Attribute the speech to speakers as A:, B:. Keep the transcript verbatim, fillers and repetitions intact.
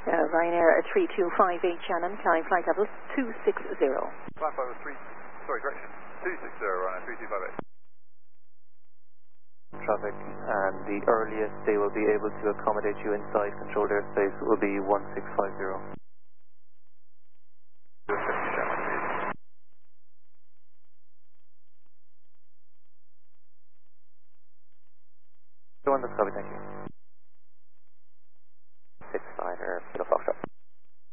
A: Uh, Ryanair three two five eight Shannon, climb flight level two six zero.
B: Flight level three, sorry, direction two six zero, Ryanair three two five eight.
C: Traffic, and the earliest they will be able to accommodate you inside controlled airspace will be one six five zero. Go on the copy, thank you.